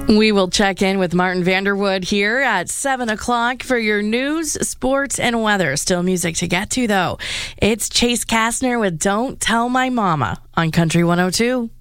We will check in with Martin Vanderwood here at 7 o'clock for your news, sports, and weather. Still music to get to, though. It's Chase Kastner with Don't Tell My Mama on Country 102.